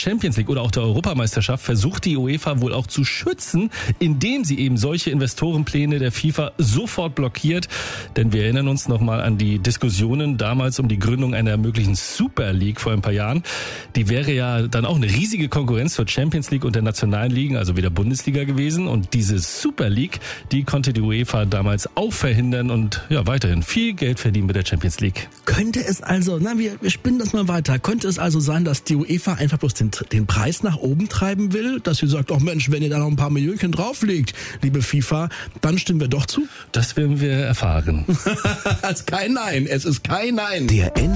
Champions League oder auch der Europameisterschaft versucht die UEFA wohl auch zu schützen, indem sie eben solche Investorenpläne der FIFA sofort blockiert. Denn wir erinnern uns nochmal an die Diskussionen damals um die Gründung einer möglichen Super League vor ein paar Jahren. Die wäre ja dann auch eine riesige Konkurrenz zur Champions League und der nationalen Ligen, also wie der Bundesliga gewesen. Und diese Super League, die konnte die UEFA damals auch verhindern und ja weiterhin viel Geld verdienen mit der Champions League. Könnte es also, wir spinnen das mal weiter, könnte es also sein, dass die UEFA einfach bloß den Preis nach oben treiben will? Dass sie sagt, ach Mensch, wenn ihr da noch ein paar Millionchen drauflegt, liebe FIFA, dann stimmen wir doch zu? Das werden wir erfahren. Es ist kein Nein. Der